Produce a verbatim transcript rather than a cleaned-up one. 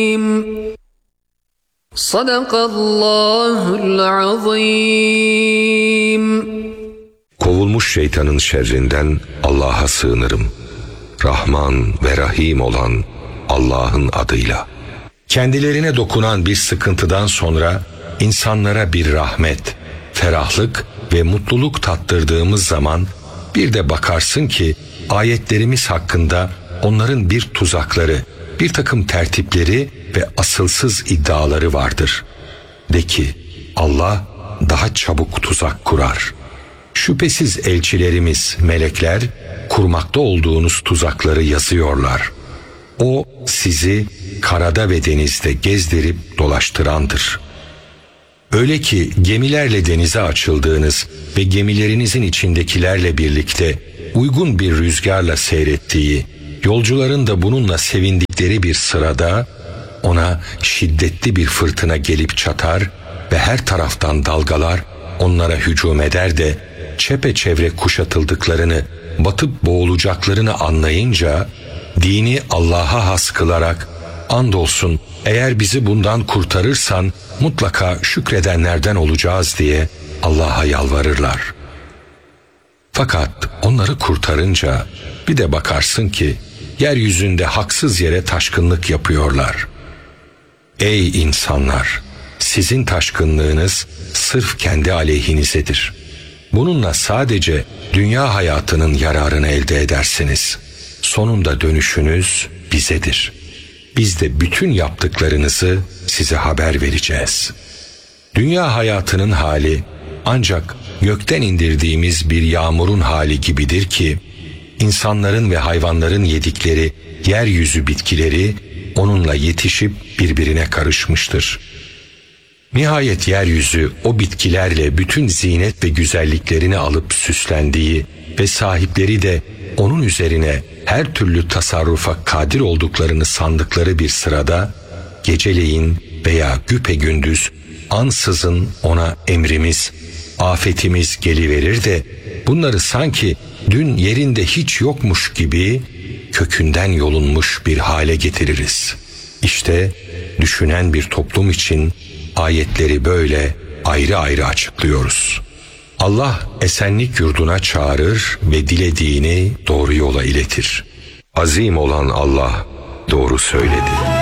Sadakallahul azim. Kovulmuş şeytanın şerrinden Allah'a sığınırım. Rahman ve Rahim olan Allah'ın adıyla. Kendilerine dokunan bir sıkıntıdan sonra insanlara bir rahmet, ferahlık ve mutluluk tattırdığımız zaman bir de bakarsın ki ayetlerimiz hakkında onların bir tuzakları, bir takım tertipleri ve asılsız iddiaları vardır. De ki Allah daha çabuk tuzak kurar. Şüphesiz elçilerimiz, melekler kurmakta olduğunuz tuzakları yazıyorlar. O sizi karada ve denizde gezdirip dolaştırandır. Öyle ki gemilerle denize açıldığınız ve gemilerinizin içindekilerle birlikte uygun bir rüzgarla seyrettiği, yolcuların da bununla sevindikleri bir sırada ona şiddetli bir fırtına gelip çatar ve her taraftan dalgalar onlara hücum eder de çepeçevre kuşatıldıklarını, batıp boğulacaklarını anlayınca dini Allah'a has kılarak andolsun eğer bizi bundan kurtarırsan mutlaka şükredenlerden olacağız diye Allah'a yalvarırlar. Fakat onları kurtarınca bir de bakarsın ki yeryüzünde haksız yere taşkınlık yapıyorlar. Ey insanlar! Sizin taşkınlığınız sırf kendi aleyhinizedir. Bununla sadece dünya hayatının yararını elde edersiniz. Sonunda dönüşünüz bizedir. Biz de bütün yaptıklarınızı size haber vereceğiz. Dünya hayatının hali ancak gökten indirdiğimiz bir yağmurun hali gibidir ki, insanların ve hayvanların yedikleri yeryüzü bitkileri onunla yetişip birbirine karışmıştır. Nihayet yeryüzü o bitkilerle bütün zinet ve güzelliklerini alıp süslendiği ve sahipleri de onun üzerine her türlü tasarrufa kadir olduklarını sandıkları bir sırada geceleyin veya güpegündüz ansızın ona emrimiz, afetimiz geliverir de bunları sanki dün yerinde hiç yokmuş gibi kökünden yolunmuş bir hale getiririz. İşte düşünen bir toplum için ayetleri böyle ayrı ayrı açıklıyoruz. Allah esenlik yurduna çağırır ve dilediğini doğru yola iletir. Azim olan Allah doğru söyledi.